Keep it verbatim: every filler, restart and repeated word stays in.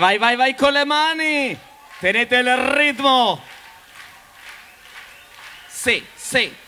Vai, vai, vai con le mani. Tenete il ritmo. Sì, sì.